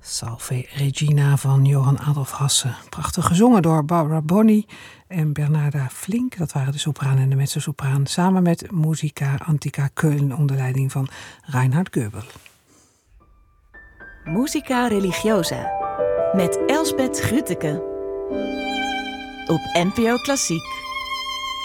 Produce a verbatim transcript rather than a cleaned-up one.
Salve Regina van Johann Adolf Hasse. Prachtig gezongen door Barbara Bonney en Bernarda Flink. Dat waren de sopraan en de mezzosopraan. Samen met Musica Antica Köln onder leiding van Reinhard Goebel. Musica Religiosa met Elsbeth Grütke op N P O Klassiek.